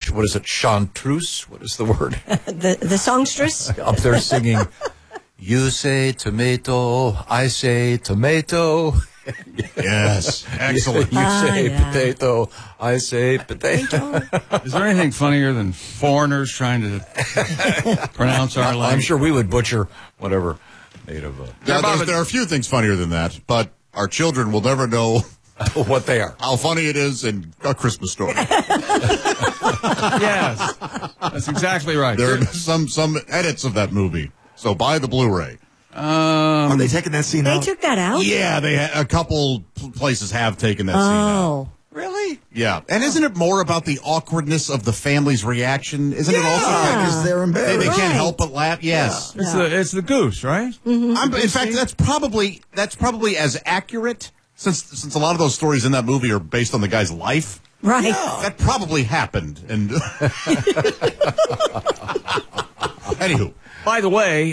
what is it, chanteuse? What is the word? the songstress? Up there singing, you say tomato, I say tomato. Yes, excellent. You say potato, I say potato. Is there anything funnier than foreigners trying to pronounce our language? I'm sure we would butcher whatever native. There are a few things funnier than that, but our children will never know what they are. how funny it is in A Christmas Story. Yes, that's exactly right. There are some edits of that movie, so buy the Blu-ray. Are they taking that scene They out? took that out? Yeah, a couple places have taken that scene out. Oh. Really? Yeah, and isn't it more about the awkwardness of the family's reaction? Isn't it also Because they're they embarrassed. can't help but laugh? Yes. It's the goose, right? In fact, that's probably as accurate since a lot of those stories in that movie are based on the guy's life. Right. That probably happened. And anywho, By the way,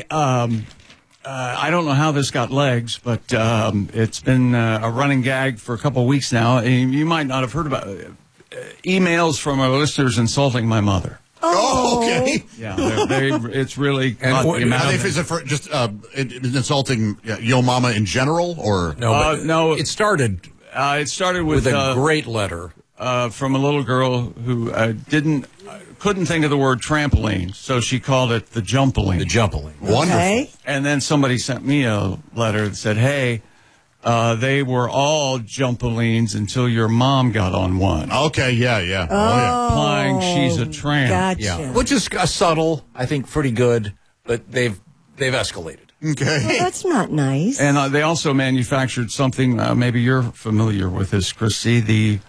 I don't know how this got legs, but it's been a running gag for a couple of weeks now. You might not have heard about emails from our listeners insulting my mother. oh, okay. Yeah, it's really And got the amount of- Is it for just insulting Yo Mama in general, or No, but no. It started it started with with a great letter. from a little girl who couldn't think of the word trampoline, so she called it the jumpaline. The jumpaline. wonderful? Okay. And then somebody sent me a letter that said, hey, they were all jumpalines until your mom got on one. Okay, yeah. Oh, Implying she's a tramp. Gotcha. Yeah, which is subtle, I think, pretty good, but they've escalated. yeah. Okay. Well, that's not nice. And they also manufactured something, maybe you're familiar with this, Christy, the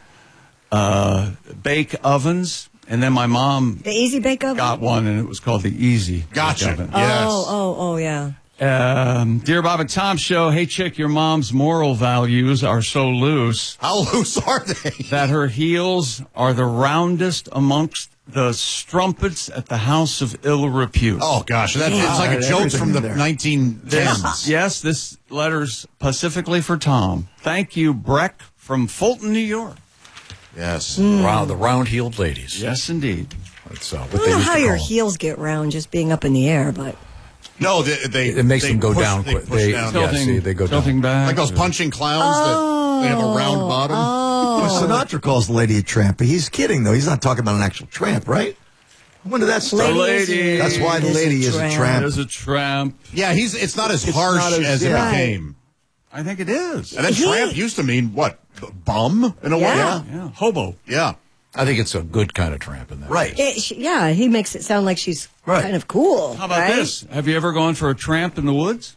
bake ovens. And then my mom The Easy Bake Oven? got one, and it was called the Easy Gotcha. Bake Oven. Yes. Oh, yeah. Dear Bob and Tom Show, hey, chick, your mom's moral values are so loose How loose are they? that her heels are the roundest amongst the strumpets at the house of ill repute. Oh gosh, it's like a joke from the 1910s. Yes, this letter's specifically for Tom. Thank you, Breck from Fulton, New York. Yes. Wow, the round-heeled ladies. Yes, indeed. That's I what don't they know used how to your call them. heels get round just being up in the air, but No, It makes them go down quick. Push down. Yeah, see, they go tilting down. back. Like those punching clowns that they have a round bottom. Well, Sinatra calls the lady a tramp, but he's kidding, though. He's not talking about an actual tramp, right? When did that start? Lady That's why the lady is a tramp. Is a tramp. Yeah, it's not as harsh not as- as it yeah. became. I think it is. And then tramp used to mean what? Bum in a way. Yeah. Yeah, hobo. Yeah. I think it's a good kind of tramp in that. Right. yeah, he makes it sound like she's Right. kind of cool. How about right? this? Have you ever gone for a tramp in the woods?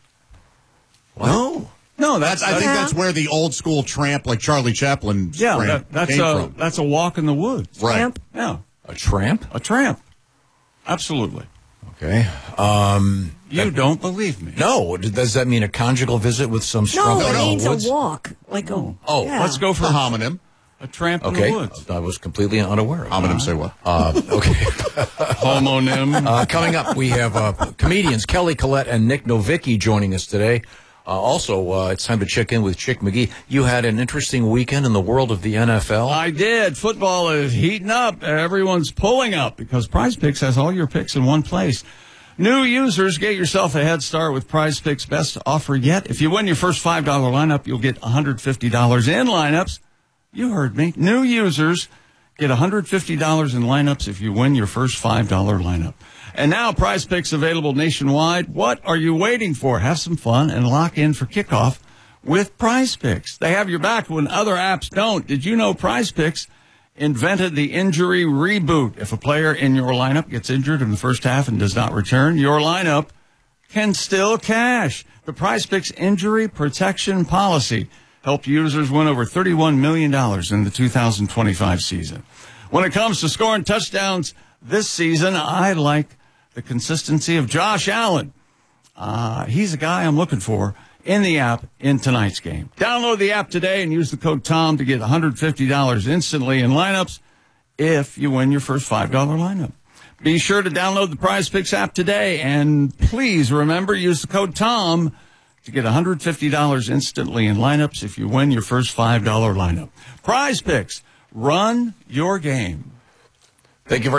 No. No, I think that's where the old school tramp, like Charlie Chaplin, tramp that's came a from. that's a walk in the woods. Right. Tramp? Yeah, A tramp? a tramp. Absolutely. Okay. You don't believe me? No, does that mean a conjugal visit with some No, strumpet it in the means woods? a walk. Like a. Oh, yeah. Let's go for A homonym. a tramp in Okay, the woods. I was completely unaware of that. Homonym say what? Okay. Homonym. Coming up, we have comedians Kelly Collette and Nick Novicki joining us today. Also, it's time to check in with Chick McGee. You had an interesting weekend in the world of the NFL. I did. Football is heating up. Everyone's pulling up because Prize Picks has all your picks in one place. New users, get yourself a head start with Prize Picks' best offer yet. If you win your first $5 lineup, you'll get $150 in lineups. You heard me. New users get $150 in lineups if you win your first $5 lineup. And now Prize Picks available nationwide. What are you waiting for? Have some fun and lock in for kickoff with Prize Picks. They have your back when other apps don't. Did you know Prize Picks invented the injury reboot? If a player in your lineup gets injured in the first half and does not return, your lineup can still cash. The Prize Picks injury protection policy helped users win over $31 million in the 2025 season. When it comes to scoring touchdowns this season, I like the consistency of Josh Allen. He's a guy I'm looking for in the app in tonight's game. Download the app today and use the code TOM to get $150 instantly in lineups if you win your first $5 lineup. Be sure to download the Prize Picks app today, and please remember, use the code TOM to get $150 instantly in lineups if you win your first $5 lineup. Prize Picks, run your game. Thank you very